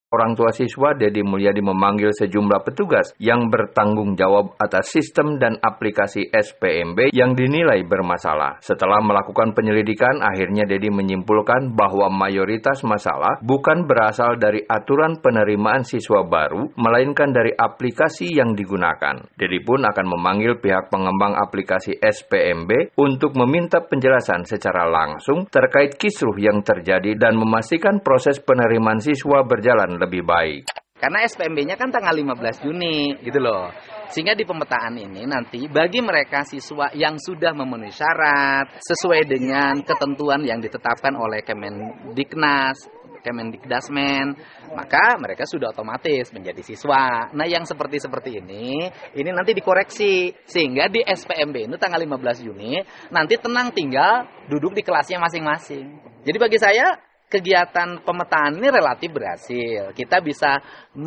Orang tua siswa Dedi Mulyadi memanggil sejumlah petugas yang bertanggung jawab atas sistem dan aplikasi SPMB yang dinilai bermasalah. Setelah melakukan penyelidikan, akhirnya Dedi menyimpulkan bahwa mayoritas masalah bukan berasal dari aturan penerimaan siswa baru, melainkan dari aplikasi yang digunakan. Dedi pun akan memanggil pihak pengembang aplikasi SPMB untuk meminta penjelasan secara langsung terkait kisruh yang terjadi dan memastikan proses penerimaan siswa berjalan lebih baik. Karena SPMB-nya kan tanggal 15 Juni gitu loh. Sehingga di pemetaan ini nanti bagi mereka siswa yang sudah memenuhi syarat sesuai dengan ketentuan yang ditetapkan oleh Kemendikdasmen, maka mereka sudah otomatis menjadi siswa. Nah, yang seperti ini nanti dikoreksi sehingga di SPMB itu tanggal 15 Juni nanti tenang tinggal duduk di kelasnya masing-masing. Jadi bagi saya kegiatan pemetaan ini relatif berhasil. Kita bisa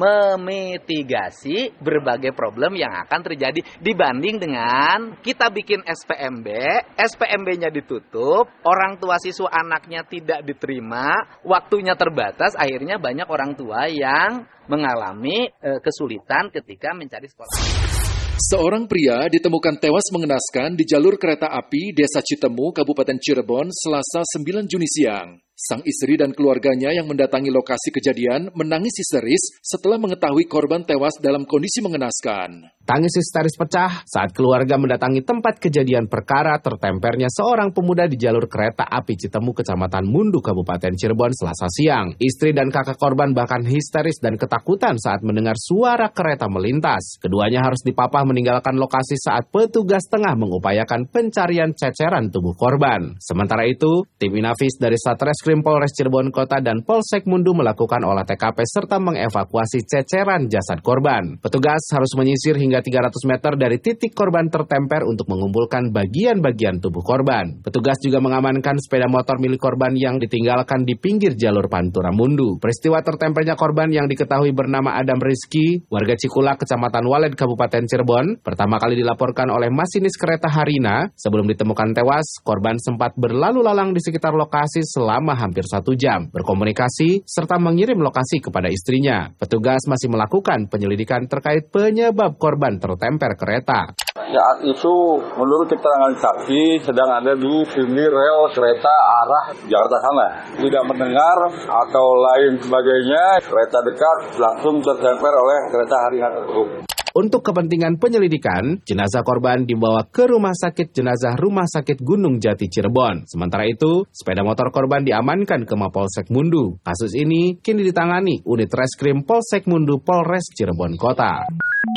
memitigasi berbagai problem yang akan terjadi dibanding dengan kita bikin SPMB, SPMB-nya ditutup, orang tua siswa anaknya tidak diterima, waktunya terbatas, akhirnya banyak orang tua yang mengalami kesulitan ketika mencari sekolah. Seorang pria ditemukan tewas mengenaskan di jalur kereta api Desa Citemu, Kabupaten Cirebon, Selasa 9 Juni siang. Sang istri dan keluarganya yang mendatangi lokasi kejadian menangis histeris setelah mengetahui korban tewas dalam kondisi mengenaskan. Tangis histeris pecah saat keluarga mendatangi tempat kejadian perkara tertempernya seorang pemuda di jalur kereta api Citemu, Kecamatan Mundu, Kabupaten Cirebon, Selasa siang. Istri dan kakak korban bahkan histeris dan ketakutan saat mendengar suara kereta melintas. Keduanya harus dipapah meninggalkan lokasi saat petugas tengah mengupayakan pencarian ceceran tubuh korban. Sementara itu, tim Inafis dari Satreskrim Polres Cirebon Kota dan Polsek Mundu melakukan olah TKP serta mengevakuasi ceceran jasad korban. Petugas harus menyisir hingga 300 meter dari titik korban tertemper untuk mengumpulkan bagian-bagian tubuh korban. Petugas juga mengamankan sepeda motor milik korban yang ditinggalkan di pinggir jalur Pantura Mundu. Peristiwa tertempernya korban yang diketahui bernama Adam Rizky, warga Cikulak, Kecamatan Waled, Kabupaten Cirebon, pertama kali dilaporkan oleh masinis kereta Harina. Sebelum ditemukan tewas, korban sempat berlalu lalang di sekitar lokasi selama hampir 1 jam, berkomunikasi, serta mengirim lokasi kepada istrinya. Petugas masih melakukan penyelidikan terkait penyebab korban tertemper kereta. Saat itu, menurut keterangan saksi, sedang ada di pinggir rel kereta arah Jakarta sana. Tidak mendengar atau lain sebagainya, kereta dekat langsung tertemper oleh kereta Harina tersebut. Untuk kepentingan penyelidikan, jenazah korban dibawa ke Rumah Sakit Jenazah Rumah Sakit Gunung Jati Cirebon. Sementara itu, sepeda motor korban diamankan ke Mapolsek Mundu. Kasus ini kini ditangani Unit Reskrim Polsek Mundu Polres Cirebon Kota.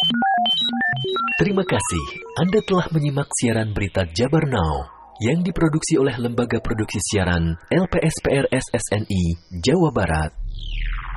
Terima kasih Anda telah menyimak siaran berita Jabar Now yang diproduksi oleh Lembaga Produksi Siaran LPSPR SSNI Jawa Barat.